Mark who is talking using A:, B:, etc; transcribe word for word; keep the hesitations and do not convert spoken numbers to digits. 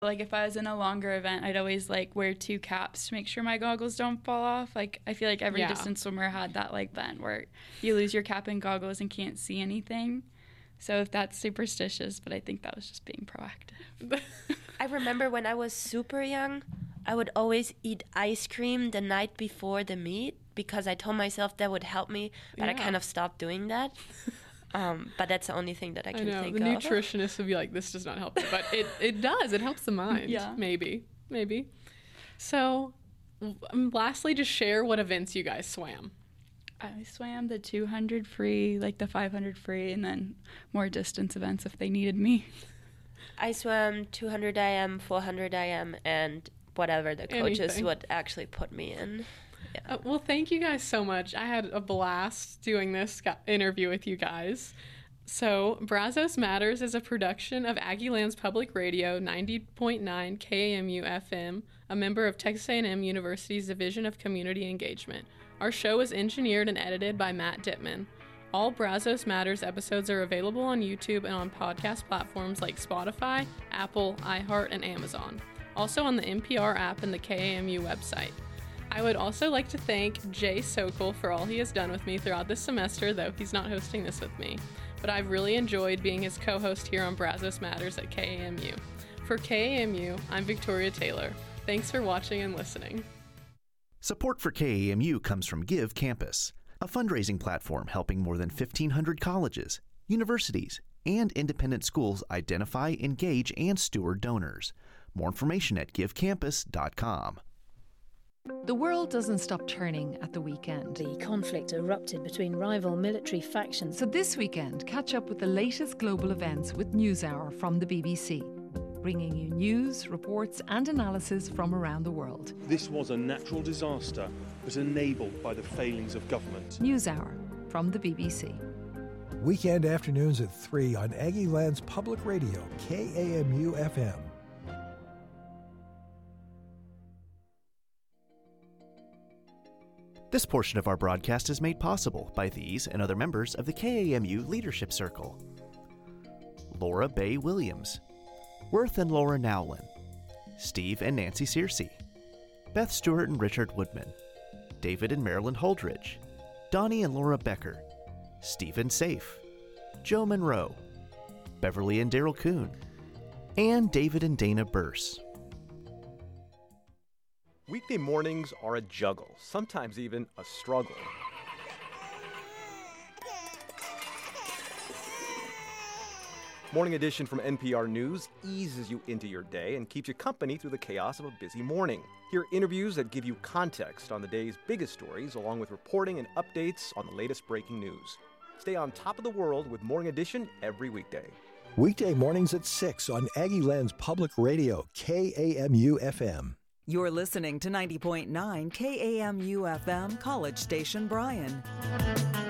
A: Like if I was in a longer event, I'd always like wear two caps to make sure my goggles don't fall off. Like I feel like every
B: Yeah.
A: distance swimmer had that like event where you lose your cap and goggles and can't see anything. So if that's superstitious, but I think that was just being proactive.
C: I remember when I was super young, I would always eat ice cream the night before the meet because I told myself that would help me, but
B: Yeah.
C: I kind of stopped doing that. Um, but that's the only thing that I
B: I
C: can
B: know,
C: think
B: the
C: of.
B: nutritionist would be like, this does not help you. But it, it does. It helps the mind.
A: Yeah.
B: Maybe. Maybe. So, um, lastly, just share what events you guys swam.
A: I swam the two hundred free, like the five hundred free, and then more distance events if they needed me.
C: I swam two hundred I M, four hundred I M, and whatever the coaches
B: Anything.
C: would actually put me in. Yeah.
B: Uh, well, thank you guys so much. I had a blast doing this gu- interview with you guys. So, Brazos Matters is a production of Aggieland's Public Radio, ninety point nine K A M U F M, a member of Texas A and M University's Division of Community Engagement. Our show is engineered and edited by Matt Dittman. All Brazos Matters episodes are available on YouTube and on podcast platforms like Spotify, Apple, iHeart, and Amazon. Also on the N P R app and the K A M U website. I would also like to thank Jay Sokol for all he has done with me throughout this semester, though he's not hosting this with me. But I've really enjoyed being his co-host here on Brazos Matters at K A M U. For K A M U, I'm Victoria Taylor. Thanks for watching and listening.
D: Support for K A M U comes from Give Campus, a fundraising platform helping more than fifteen hundred colleges, universities, and independent schools identify, engage, and steward donors. More information at give campus dot com.
E: The world doesn't stop turning at the weekend.
F: The conflict erupted between rival military factions.
E: So this weekend, catch up with the latest global events with NewsHour from the B B C, bringing you news, reports and analysis from around the world.
G: This was a natural disaster, but enabled by the failings of government.
E: NewsHour from the B B C.
H: Weekend afternoons at three on Aggieland's Public Radio, K A M U F M.
D: This portion of our broadcast is made possible by these and other members of the K A M U Leadership Circle. Laura Bay Williams, Worth and Laura Nowlin, Steve and Nancy Searcy, Beth Stewart and Richard Woodman, David and Marilyn Holdridge, Donnie and Laura Becker, Stephen Safe, Joe Monroe, Beverly and Daryl Kuhn, and David and Dana Burse.
I: Weekday mornings are a juggle, sometimes even a struggle. Morning Edition from N P R News eases you into your day and keeps you company through the chaos of a busy morning. Hear interviews that give you context on the day's biggest stories, along with reporting and updates on the latest breaking news. Stay on top of the world with Morning Edition every weekday.
H: Weekday mornings at six on Aggieland's Public Radio, K A M U F M.
J: You're listening to ninety point nine K A M U F M, College Station, Bryan.